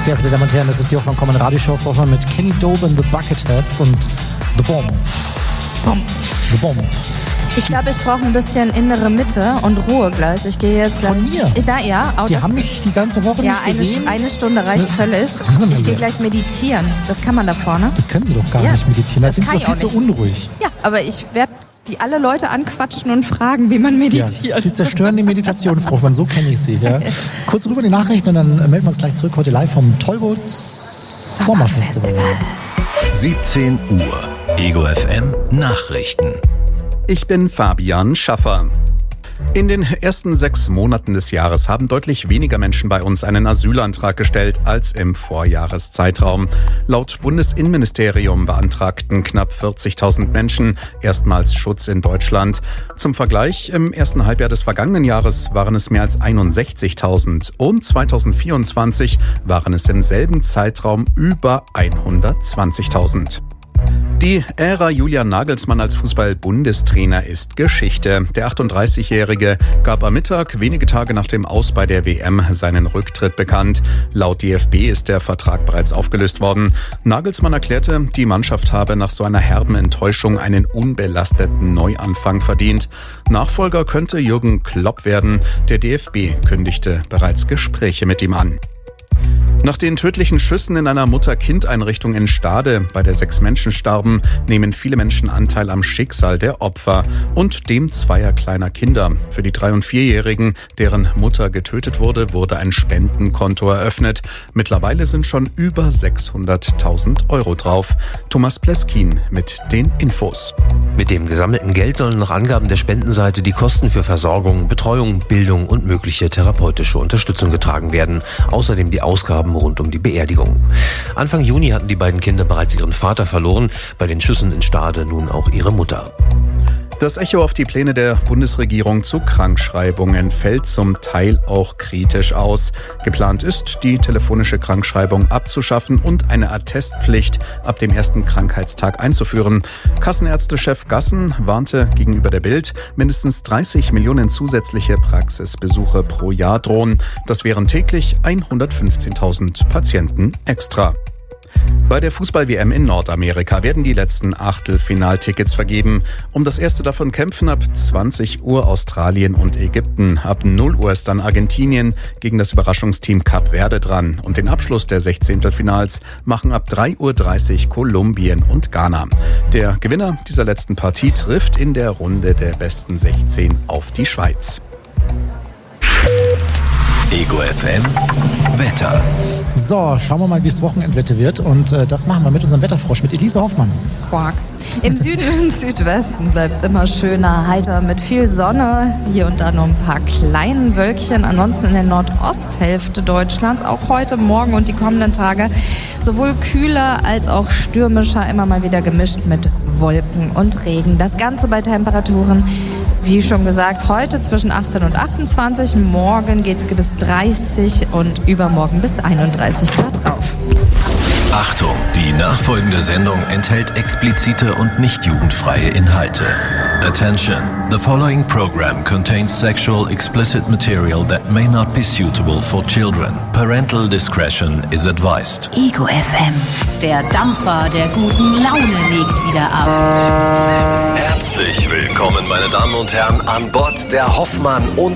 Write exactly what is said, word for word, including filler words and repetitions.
Sehr verehrte Damen und Herren, das ist die Hoffmann Common Radioshow Hoffmann mit Kenny Dobe and the Bucketheads und The Bomb. Bomb. The Bomb. Ich glaube, ich brauche ein bisschen innere Mitte und Ruhe gleich. Ich gehe jetzt gleich. Von mir? Da, ja. Sie haben mich die ganze Woche ja, nicht gesehen? Ja, eine, eine Stunde reicht ne? völlig. Ich gehe gleich meditieren. Das kann man da vorne. Das können Sie doch gar ja. nicht meditieren. Da das sind Sie doch viel zu unruhig. Ja, aber ich werde die alle Leute anquatschen und fragen, wie man meditiert. Ja, Sie zerstören die Meditation, Frau Hoffmann, so kenne ich Sie. Ja. Kurz rüber die Nachrichten und dann melden wir uns gleich zurück. Heute live vom Tollwood Sommerfestival. siebzehn Uhr, Ego F M Nachrichten. Ich bin Fabian Schaffer. In den ersten sechs Monaten des Jahres haben deutlich weniger Menschen bei uns einen Asylantrag gestellt als im Vorjahreszeitraum. Laut Bundesinnenministerium beantragten knapp vierzigtausend Menschen erstmals Schutz in Deutschland. Zum Vergleich, im ersten Halbjahr des vergangenen Jahres waren es mehr als einundsechzigtausend und zweitausendvierundzwanzig waren es im selben Zeitraum über hundertzwanzigtausend. Die Ära Julian Nagelsmann als Fußball-Bundestrainer ist Geschichte. Der achtunddreißigjährige gab am Mittag, wenige Tage nach dem Aus bei der W M, seinen Rücktritt bekannt. Laut D F B ist der Vertrag bereits aufgelöst worden. Nagelsmann erklärte, die Mannschaft habe nach so einer herben Enttäuschung einen unbelasteten Neuanfang verdient. Nachfolger könnte Jürgen Klopp werden. Der D F B kündigte bereits Gespräche mit ihm an. Nach den tödlichen Schüssen in einer Mutter-Kind-Einrichtung in Stade, bei der sechs Menschen starben, nehmen viele Menschen Anteil am Schicksal der Opfer und dem zweier kleiner Kinder. Für die drei- und vierjährigen, deren Mutter getötet wurde, wurde ein Spendenkonto eröffnet. Mittlerweile sind schon über sechshunderttausend Euro drauf. Thomas Pleskin mit den Infos. Mit dem gesammelten Geld sollen nach Angaben der Spendenseite die Kosten für Versorgung, Betreuung, Bildung und mögliche therapeutische Unterstützung getragen werden. Außerdem die Ausgaben rund um die Beerdigung. Anfang Juni hatten die beiden Kinder bereits ihren Vater verloren, bei den Schüssen in Stade nun auch ihre Mutter. Das Echo auf die Pläne der Bundesregierung zu Krankschreibungen fällt zum Teil auch kritisch aus. Geplant ist, die telefonische Krankschreibung abzuschaffen und eine Attestpflicht ab dem ersten Krankheitstag einzuführen. Kassenärztechef Gassen warnte gegenüber der Bild, mindestens dreißig Millionen zusätzliche Praxisbesuche pro Jahr drohen. Das wären täglich hundertfünfzehntausend Patienten extra. Bei der Fußball-W M in Nordamerika werden die letzten Achtelfinaltickets vergeben. Um das erste davon kämpfen ab zwanzig Uhr Australien und Ägypten. Ab null Uhr ist dann Argentinien gegen das Überraschungsteam Kap Verde dran. Und den Abschluss der Sechzehntelfinals machen ab drei Uhr dreißig Kolumbien und Ghana. Der Gewinner dieser letzten Partie trifft in der Runde der besten sechzehn auf die Schweiz. Ego F M Wetter. So, schauen wir mal, wie es Wochenendwetter wird. Und äh, das machen wir mit unserem Wetterfrosch, mit Elise Hoffmann. Quark. Im Süden und Südwesten bleibt es immer schöner, heiter mit viel Sonne. Hier und da nur ein paar kleinen Wölkchen. Ansonsten in der Nordosthälfte Deutschlands, auch heute, morgen und die kommenden Tage, sowohl kühler als auch stürmischer, immer mal wieder gemischt mit Wolken und Regen. Das Ganze bei Temperaturen, wie schon gesagt, heute zwischen achtzehn und achtundzwanzig, morgen geht es bis dreißig und übermorgen bis einunddreißig Grad rauf. Achtung, die nachfolgende Sendung enthält explizite und nicht jugendfreie Inhalte. Attention, the following program contains sexual explicit material that may not be suitable for children. Parental discretion is advised. Ego F M, der Dampfer der guten Laune legt wieder ab. Herzlich willkommen, meine Damen und Herren, an Bord der Hoffmann und